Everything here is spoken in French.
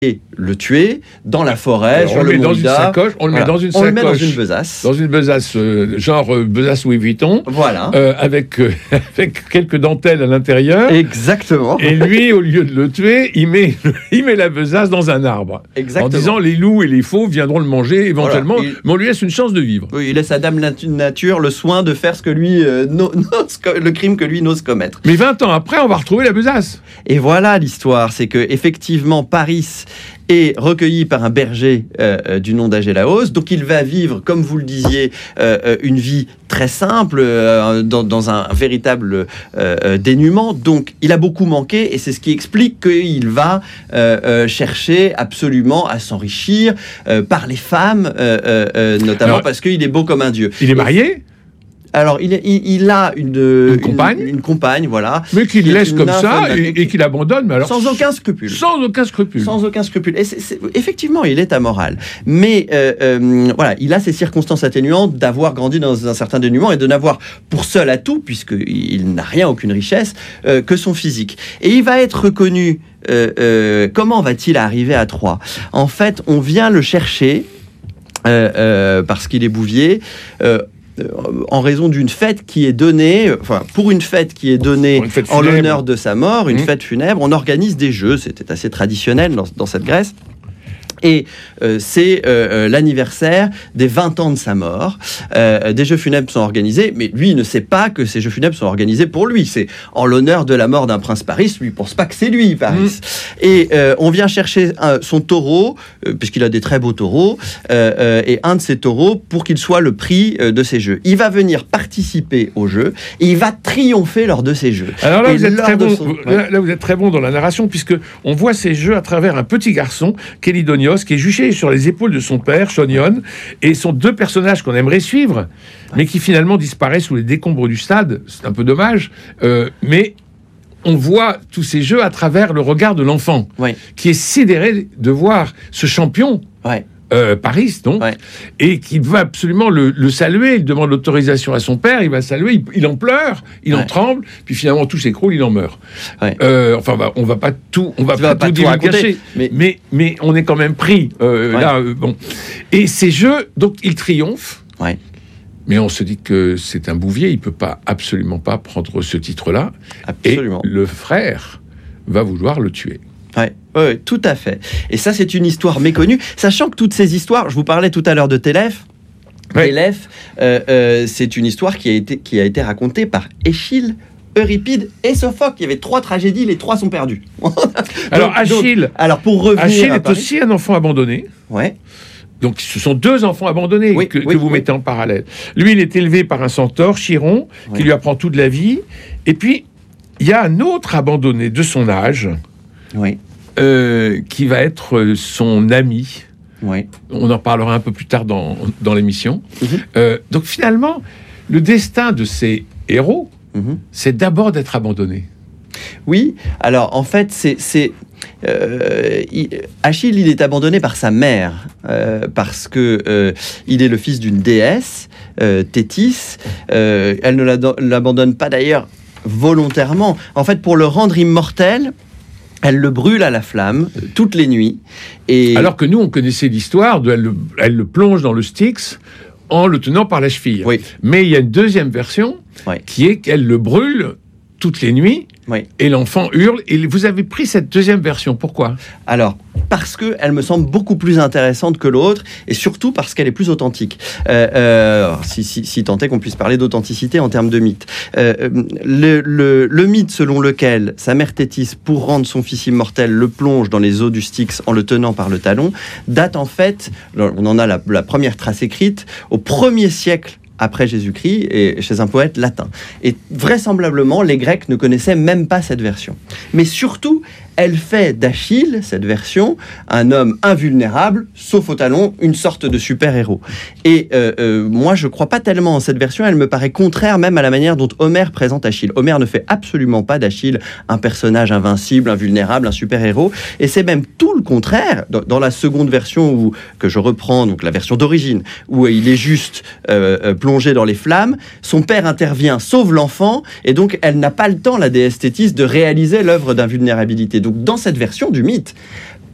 le tuer dans la forêt, sur le mont Ida. On le met dans une sacoche. On le met dans une besace. Dans une besace, genre besace Louis Vuitton. Voilà. Avec quelques dentelles à l'intérieur. Exactement. Et lui, au lieu de le tuer, il met la besace dans un arbre. Exactement. En disant les loups et les fauves viendront le manger éventuellement, voilà. mais on lui laisse une chance de vivre. Oui, il laisse à Dame Nature le soin de faire ce que lui le crime que lui n'ose commettre. Mais 20 ans après, on va retrouver la besace. Et voilà l'histoire, c'est que effectivement Paris est recueilli par un berger du nom d'Agélaos. Donc il va vivre, comme vous le disiez, une vie très simple, dans un véritable dénuement. Donc il a beaucoup manqué, et c'est ce qui explique qu'il va chercher absolument à s'enrichir par les femmes, notamment. Alors, parce qu'il est beau comme un dieu. Il est marié ? Alors, il a une compagne, voilà. Mais qu'il laisse comme ça et qu'il abandonne, mais alors... Sans aucun scrupule. Sans aucun scrupule. Sans aucun scrupule. Et effectivement, il est amoral. Mais, voilà, il a ces circonstances atténuantes d'avoir grandi dans un certain dénuement et de n'avoir pour seul atout, puisqu'il n'a rien, aucune richesse, que son physique. Et il va être reconnu... comment va-t-il arriver à Troie ? En fait, on vient le chercher, parce qu'il est bouvier... en raison d'une fête qui est donnée, pour une fête qui est donnée en l'honneur de sa mort, une fête funèbre, on organise des jeux, c'était assez traditionnel dans cette Grèce. Et c'est l'anniversaire des 20 ans de sa mort. Des jeux funèbres sont organisés, mais lui, il ne sait pas que ces jeux funèbres sont organisés pour lui. C'est en l'honneur de la mort d'un prince Paris. Lui, il ne pense pas que c'est lui, Paris. Et on vient chercher son taureau, puisqu'il a des très beaux taureaux, et un de ces taureaux pour qu'il soit le prix de ces jeux. Il va venir participer aux jeux, et il va triompher lors de ces jeux. Alors là, vous êtes très bon. Là, vous êtes très bon dans la narration, puisque on voit ces jeux à travers un petit garçon, Kélidonios, qui est juché sur les épaules de son père, Chonion, et sont deux personnages qu'on aimerait suivre, mais qui finalement disparaissent sous les décombres du stade. C'est un peu dommage, mais on voit tous ces jeux à travers le regard de l'enfant, qui est sidéré de voir ce champion, Paris, donc, et qui veut absolument le saluer. Il demande l'autorisation à son père, il va saluer, il en pleure, il en tremble, puis finalement tout s'écroule, il en meurt. Enfin, on va pas tout divulgacher, mais on est quand même pris là. Bon, et ces jeux, donc, ils triomphent. Mais on se dit que c'est un bouvier, il peut absolument pas prendre ce titre-là. Absolument. Et le frère va vouloir le tuer. Oui, tout à fait. Et ça, c'est une histoire méconnue. Sachant que toutes ces histoires, je vous parlais tout à l'heure de Télèphe. Télèphe, c'est une histoire qui a été racontée par Échille, Euripide et Sophocle. Il y avait 3 tragédies, les 3 sont perdues. Alors, Achille est aussi un enfant abandonné. Donc, ce sont 2 enfants abandonnés que vous mettez en parallèle. Lui, il est élevé par un centaure, Chiron, qui lui apprend toute la vie. Et puis, il y a un autre abandonné de son âge, qui va être son ami. On en parlera un peu plus tard dans l'émission. Donc, finalement, le destin de ces héros, c'est d'abord d'être abandonné. Oui, alors, en fait, Achille, il est abandonné par sa mère, parce que il est le fils d'une déesse, Thétis. Elle ne l'abandonne pas d'ailleurs volontairement. En fait, pour le rendre immortel, elle le brûle à la flamme toutes les nuits. Et... Alors que nous, on connaissait l'histoire elle le plonge dans le Styx en le tenant par la cheville. Mais il y a une deuxième version qui est qu'elle le brûle toutes les nuits. Et l'enfant hurle. Et vous avez pris cette deuxième version. Pourquoi ? Alors, parce qu'elle me semble beaucoup plus intéressante que l'autre, et surtout parce qu'elle est plus authentique. Si tant est qu'on puisse parler d'authenticité en termes de mythe. Le mythe selon lequel sa mère Thétis, pour rendre son fils immortel, le plonge dans les eaux du Styx en le tenant par le talon, date en fait, on en a la première trace écrite, au 1er siècle après Jésus-Christ, et chez un poète latin. Et vraisemblablement, les Grecs ne connaissaient même pas cette version. Mais surtout, elle fait d'Achille, cette version, un homme invulnérable, sauf au talon, une sorte de super-héros. Et moi, je ne crois pas tellement en cette version, elle me paraît contraire même à la manière dont Homère présente Achille. Homère ne fait absolument pas d'Achille un personnage invincible, invulnérable, un super-héros, et c'est même tout le contraire. Dans la seconde version, que je reprends, donc la version d'origine, où il est juste plongé dans les flammes, son père intervient, sauve l'enfant, et donc elle n'a pas le temps, la déesse Thétis, de réaliser l'œuvre d'invulnérabilité. Donc dans cette version du mythe,